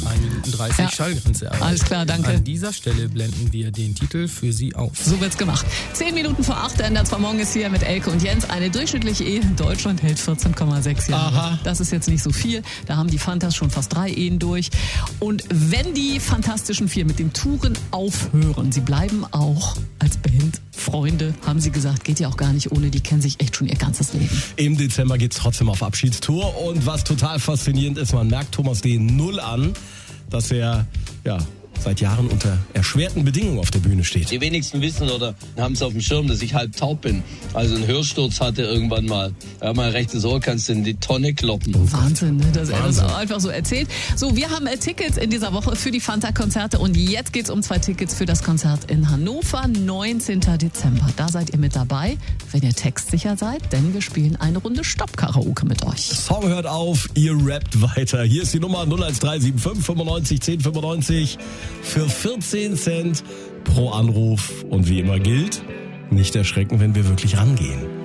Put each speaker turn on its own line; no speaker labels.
3 Minuten 30 Schallgrenze erreicht.
Alles klar, danke.
An dieser Stelle blenden wir den Titel für Sie auf.
So wird's gemacht. 10 Minuten vor 8, der NDR 2 Morgen ist hier mit Elke und Jens. Eine durchschnittliche Ehe in Deutschland hält 14,6 Jahre.
Aha.
Das ist jetzt nicht so viel. Da haben die Fantas schon fast 3 Ehen durch. Und wenn die Fantastischen Vier mit dem Touren aufhören, sie bleiben auch als Band Freunde, haben sie gesagt, geht ja auch gar nicht ohne, die kennen sich echt schon ihr ganzes Leben.
Im Dezember geht's trotzdem auf Abschiedstour und was total faszinierend ist, man merkt Thomas D. null an, dass er seit Jahren unter erschwerten Bedingungen auf der Bühne steht.
Die wenigsten wissen oder haben es auf dem Schirm, dass ich halb taub bin. Also einen Hörsturz hatte irgendwann mal. Ja, mein rechtes Ohr kannst du in die Tonne kloppen.
Wahnsinn, ne? Dass er das auch einfach so erzählt. So, wir haben Tickets in dieser Woche für die Fanta-Konzerte und jetzt geht's um 2 Tickets für das Konzert in Hannover, 19. Dezember. Da seid ihr mit dabei, wenn ihr textsicher seid, denn wir spielen eine Runde Stopp-Karaoke mit euch.
Song hört auf, ihr rappt weiter. Hier ist die Nummer 01375 95 10 95 für 14 Cent pro Anruf. Und wie immer gilt, nicht erschrecken, wenn wir wirklich rangehen.